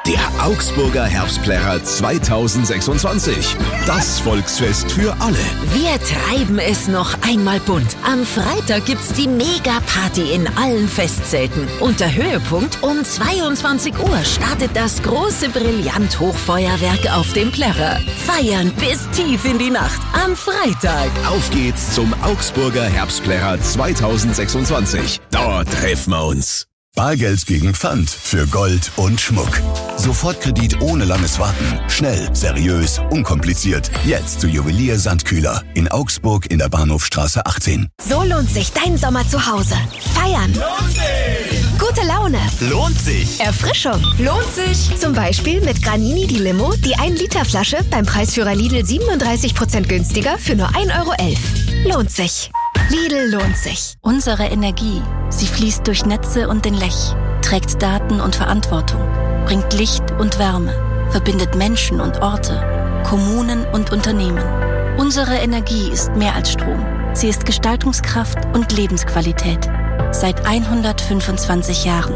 Der Augsburger Herbstplärrer 2026. Das Volksfest für alle. Wir treiben es noch einmal bunt. Am Freitag gibt's die Mega-Party in allen Festzelten. Und der Höhepunkt: um 22 Uhr startet das große Brillant-Hochfeuerwerk auf dem Plärrer. Feiern bis tief in die Nacht am Freitag. Auf geht's zum Augsburger Herbstplärrer 2026. Dort treffen wir uns. Bargeld gegen Pfand für Gold und Schmuck. Sofortkredit ohne langes Warten. Schnell, seriös, unkompliziert. Jetzt zu Juwelier Sandkühler in Augsburg in der Bahnhofstraße 18. So lohnt sich dein Sommer zu Hause. Feiern. Lohnt sich. Gute Laune. Lohnt sich. Erfrischung. Lohnt sich. Zum Beispiel mit Granini die Limo, die 1-Liter-Flasche beim Preisführer Lidl 37% günstiger für nur 1,11 €. Lohnt sich. Lidl lohnt sich. Unsere Energie, sie fließt durch Netze und den Lech, trägt Daten und Verantwortung, bringt Licht und Wärme, verbindet Menschen und Orte, Kommunen und Unternehmen. Unsere Energie ist mehr als Strom. Sie ist Gestaltungskraft und Lebensqualität. Seit 125 Jahren.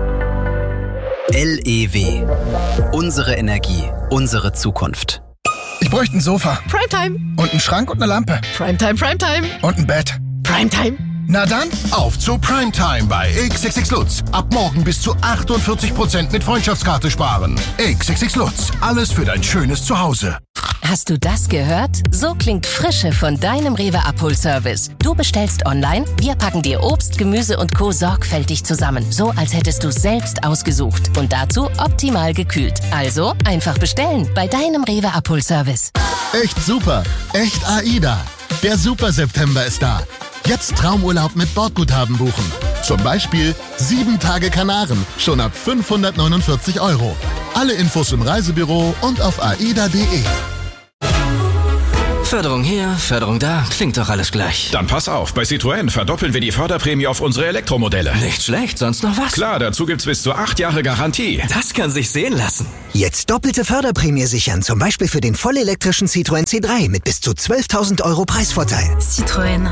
LEW. Unsere Energie, unsere Zukunft. Ich bräuchte ein Sofa. Primetime. Und einen Schrank und eine Lampe. Primetime, Primetime. Und ein Bett. Primetime. Na dann, auf zu Primetime bei XXX Lutz. Ab morgen bis zu 48% mit Freundschaftskarte sparen. XXX Lutz, alles für dein schönes Zuhause. Hast du das gehört? So klingt Frische von deinem Rewe Abholservice. Du bestellst online, wir packen dir Obst, Gemüse und Co. sorgfältig zusammen. So, als hättest du es selbst ausgesucht. Und dazu optimal gekühlt. Also einfach bestellen bei deinem Rewe Abholservice. Echt super. Echt AIDA. Der Super September ist da. Jetzt Traumurlaub mit Bordguthaben buchen. Zum Beispiel 7 Tage Kanaren, schon ab 549 €. Alle Infos im Reisebüro und auf aida.de. Förderung hier, Förderung da, klingt doch alles gleich. Dann pass auf, bei Citroën verdoppeln wir die Förderprämie auf unsere Elektromodelle. Nicht schlecht, sonst noch was? Klar, dazu gibt's bis zu 8 Jahre Garantie. Das kann sich sehen lassen. Jetzt doppelte Förderprämie sichern, zum Beispiel für den vollelektrischen Citroën C3 mit bis zu 12.000 € Preisvorteil. Citroën.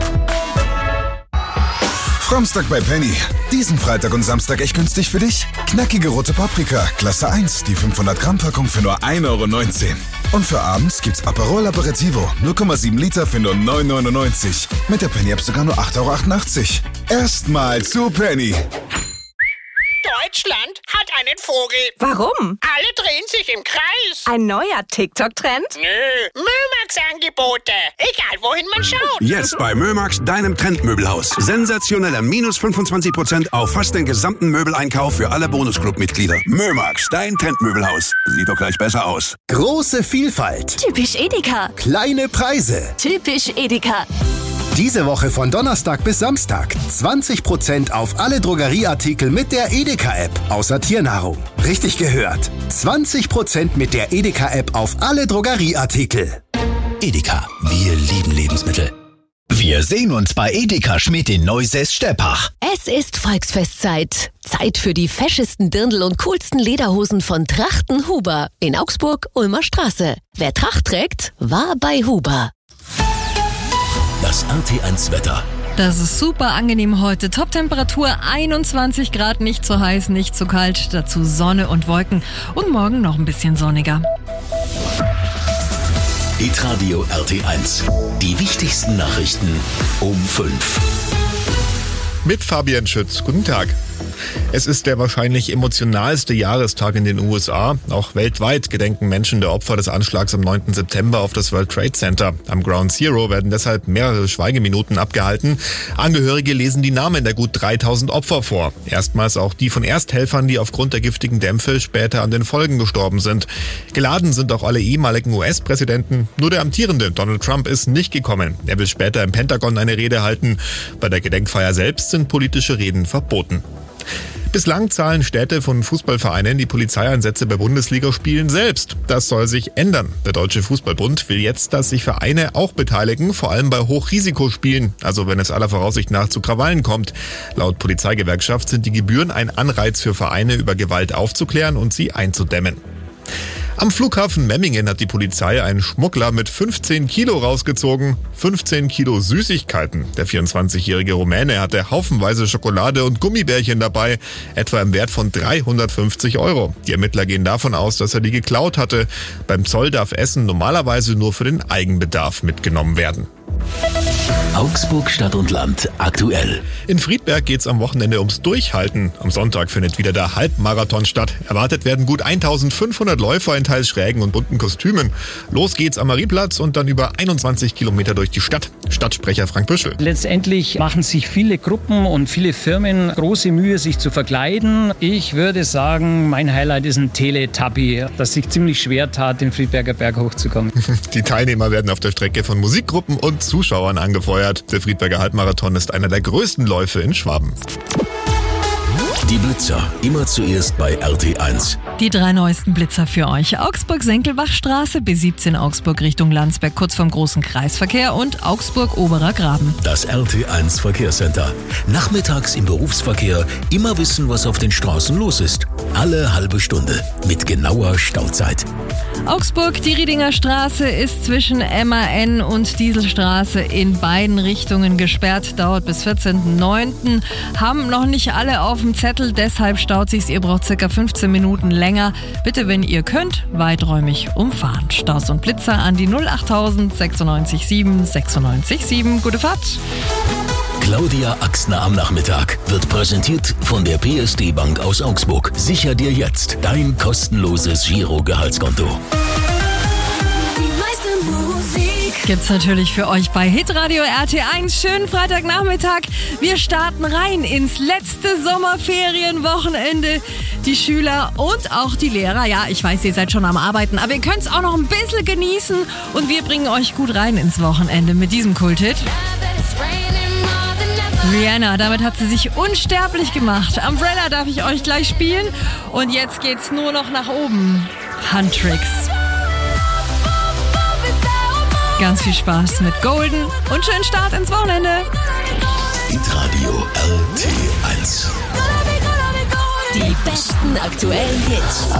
Samstag bei Penny. Diesen Freitag und Samstag echt günstig für dich? Knackige rote Paprika, Klasse 1, die 500 Gramm Packung für nur 1,19 €. Und für abends gibt's Aperol Aperitivo, 0,7 Liter für nur 9,99 €. Mit der Penny-App sogar nur 8,88 €. Erstmal zu Penny. Deutschland hat einen Vogel. Warum? Alle drehen sich im Kreis. Ein neuer TikTok-Trend? Nö, Mömax-Angebote. Egal, wohin man schaut. Jetzt bei Mömax, deinem Trendmöbelhaus. Sensationelle minus 25% auf fast den gesamten Möbeleinkauf für alle Bonusclub-Mitglieder. Mömax, dein Trendmöbelhaus. Sieht doch gleich besser aus. Große Vielfalt. Typisch Edeka. Kleine Preise. Typisch Edeka. Diese Woche von Donnerstag bis Samstag 20% auf alle Drogerieartikel mit der Edeka-App, außer Tiernahrung. Richtig gehört. 20% mit der Edeka-App auf alle Drogerieartikel. Edeka, wir lieben Lebensmittel. Wir sehen uns bei Edeka Schmidt in Neusäß-Steppach. Es ist Volksfestzeit. Zeit für die feschesten Dirndl und coolsten Lederhosen von Trachten Huber in Augsburg, Ulmer Straße. Wer Tracht trägt, war bei Huber. Das RT1-Wetter. Das ist super angenehm heute. Top-Temperatur 21 Grad, nicht zu heiß, nicht zu kalt. Dazu Sonne und Wolken und morgen noch ein bisschen sonniger. Hitradio RT1. Die wichtigsten Nachrichten um 5. Mit Fabian Schütz. Guten Tag. Es ist der wahrscheinlich emotionalste Jahrestag in den USA. Auch weltweit gedenken Menschen der Opfer des Anschlags am 9. September auf das World Trade Center. Am Ground Zero werden deshalb mehrere Schweigeminuten abgehalten. Angehörige lesen die Namen der gut 3000 Opfer vor. Erstmals auch die von Ersthelfern, die aufgrund der giftigen Dämpfe später an den Folgen gestorben sind. Geladen sind auch alle ehemaligen US-Präsidenten. Nur der amtierende Donald Trump ist nicht gekommen. Er will später im Pentagon eine Rede halten. Bei der Gedenkfeier selbst sind politische Reden verboten. Bislang zahlen Städte von Fußballvereinen die Polizeieinsätze bei Bundesligaspielen selbst. Das soll sich ändern. Der Deutsche Fußballbund will jetzt, dass sich Vereine auch beteiligen, vor allem bei Hochrisikospielen, also wenn es aller Voraussicht nach zu Krawallen kommt. Laut Polizeigewerkschaft sind die Gebühren ein Anreiz für Vereine, über Gewalt aufzuklären und sie einzudämmen. Am Flughafen Memmingen hat die Polizei einen Schmuggler mit 15 Kilo rausgezogen. 15 Kilo Süßigkeiten. Der 24-jährige Rumäne hatte haufenweise Schokolade und Gummibärchen dabei, etwa im Wert von 350 €. Die Ermittler gehen davon aus, dass er die geklaut hatte. Beim Zoll darf Essen normalerweise nur für den Eigenbedarf mitgenommen werden. Augsburg Stadt und Land aktuell. In Friedberg geht's am Wochenende ums Durchhalten. Am Sonntag findet wieder der Halbmarathon statt. Erwartet werden gut 1500 Läufer in teils schrägen und bunten Kostümen. Los geht's am Marienplatz und dann über 21 Kilometer durch die Stadt. Stadtsprecher Frank Büschel. Letztendlich machen sich viele Gruppen und viele Firmen große Mühe, sich zu verkleiden. Ich würde sagen, mein Highlight ist ein Teletubby, das sich ziemlich schwer tat, den Friedberger Berg hochzukommen. Die Teilnehmer werden auf der Strecke von Musikgruppen und Zuschauern angefeuert. Der Friedberger Halbmarathon ist einer der größten Läufe in Schwaben. Die Blitzer, immer zuerst bei RT1. Die 3 neuesten Blitzer für euch. Augsburg-Senkelbachstraße, B17 Augsburg Richtung Landsberg, kurz vorm großen Kreisverkehr und Augsburg-Oberer Graben. Das RT1 Verkehrscenter. Nachmittags im Berufsverkehr immer wissen, was auf den Straßen los ist. Alle halbe Stunde mit genauer Stauzeit. Augsburg, die Riedinger Straße ist zwischen MAN und Dieselstraße in beiden Richtungen gesperrt. Dauert bis 14.09. Haben noch nicht alle auf dem Zettel, deshalb staut sich's. Ihr braucht ca. 15 Minuten länger. Bitte, wenn ihr könnt, weiträumig umfahren. Staus und Blitzer an die 08000 96 7 96 7. Gute Fahrt! Claudia Axner am Nachmittag wird präsentiert von der PSD Bank aus Augsburg. Sicher dir jetzt dein kostenloses Giro-Gehaltskonto. Gibt's natürlich für euch bei Hitradio RT1. Schönen Freitagnachmittag. Wir starten rein ins letzte Sommerferienwochenende. Die Schüler und auch die Lehrer. Ja, ich weiß, ihr seid schon am Arbeiten, aber ihr könnt es auch noch ein bisschen genießen. Und wir bringen euch gut rein ins Wochenende mit diesem Kulthit. Rihanna, damit hat sie sich unsterblich gemacht. Umbrella darf ich euch gleich spielen. Und jetzt geht's nur noch nach oben. Handtricks. Ganz viel Spaß mit Golden und schönen Start ins Wochenende. Hitradio RT1. Die besten aktuellen Hits.